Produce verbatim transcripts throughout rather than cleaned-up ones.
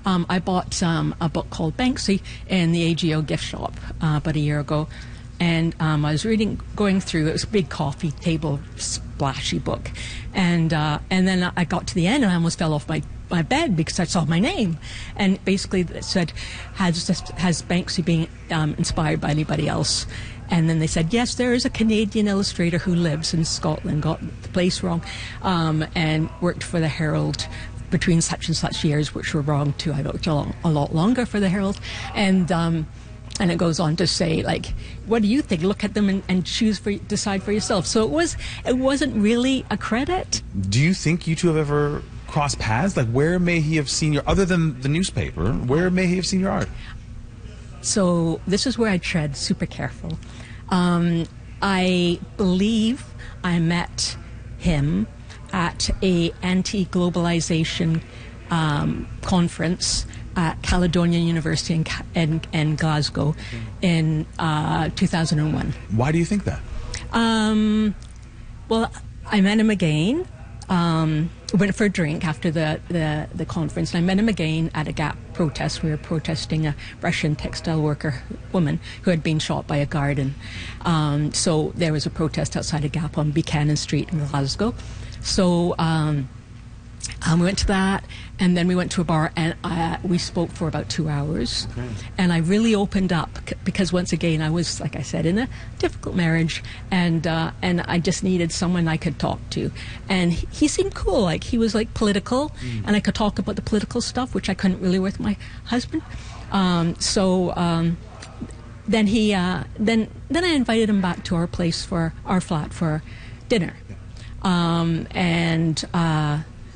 um, I bought um, a book called Banksy in the A G O gift shop uh, about a year ago. And um, I was reading, going through, it was a big coffee table, splashy book. And uh, and then I got to the end and I almost fell off my, my bed because I saw my name. And basically it said, has, has Banksy been um, inspired by anybody else? And then they said, yes, there is a Canadian illustrator who lives in Scotland, got the place wrong, um, and worked for the Herald between such and such years, which were wrong too. I worked a lot, a lot longer for the Herald. And... Um, And it goes on to say, like, what do you think? Look at them and, and choose for, decide for yourself. So it was, it wasn't really a credit. Do you think you two have ever crossed paths? Like, where may he have seen your, other than the newspaper, where may he have seen your art? So this is where I tread super careful. Um, I believe I met him at a anti-globalization um, conference at Caledonia University in, in, in Glasgow in uh, two thousand one. Why do you think that? Um, well, I met him again. Um, went for a drink after the, the, the conference, and I met him again at a Gap protest. We were protesting a Russian textile worker woman who had been shot by a garden. Um, so there was a protest outside of Gap on Buchanan Street in Glasgow. So... Um, Um, we went to that, and then we went to a bar, and uh, we spoke for about two hours. Okay. And I really opened up c- because, once again, I was, like I said, in a difficult marriage, and uh, and I just needed someone I could talk to. And he, he seemed cool, like he was like political, mm. and I could talk about the political stuff, which I couldn't really with my husband. Um, so um, then he, uh, then then I invited him back to our place for our flat for dinner, um, and. Uh,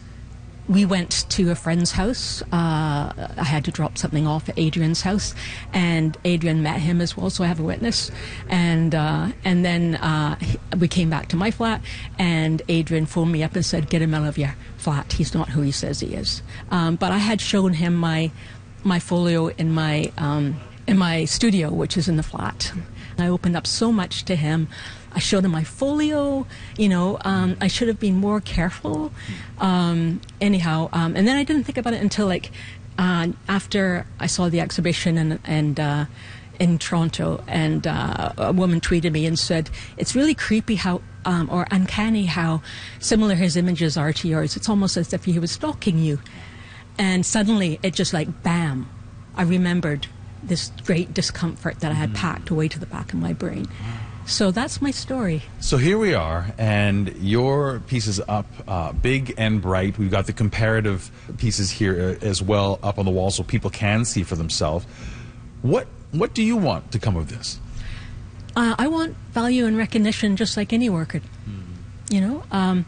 We went to a friend's house. Uh, I had to drop something off at Adrian's house, and Adrian met him as well, so I have a witness. And uh, and then uh, we came back to my flat, and Adrian phoned me up and said, "Get him out of your flat. He's not who he says he is." Um, but I had shown him my my folio in my um, in my studio, which is in the flat. I opened up so much to him. I showed him my folio, you know, um, I should have been more careful. Um, anyhow, um, and then I didn't think about it until, like, uh, after I saw the exhibition and, and uh, in Toronto, and uh, a woman tweeted me and said, it's really creepy how, um, or uncanny how similar his images are to yours. It's almost as if he was stalking you. And suddenly, it just like, bam, I remembered this great discomfort that I had packed away to the back of my brain. So that's my story. So here we are, and your piece is up, uh, big and bright. We've got the comparative pieces here as well up on the wall so people can see for themselves. What what do you want to come of this? Uh, I want value and recognition just like any worker. Mm. You know, um,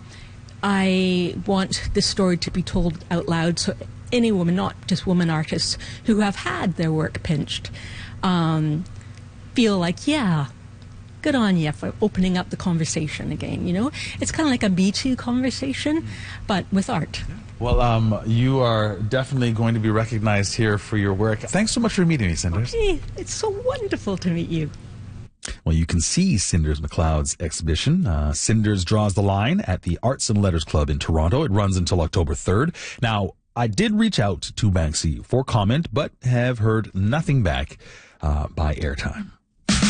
I want this story to be told out loud so any woman, not just women artists, who have had their work pinched, um, feel like, yeah, good on you for opening up the conversation again, you know? It's kind of like a Me Too conversation, but with art. Well, um, you are definitely going to be recognized here for your work. Thanks so much for meeting me, Cinders. Hey, it's so wonderful to meet you. Well, you can see Cinders McLeod's exhibition. Uh, Cinders Draws the Line at the Arts and Letters Club in Toronto. It runs until October third. Now, I did reach out to Banksy for comment, but have heard nothing back uh, by airtime.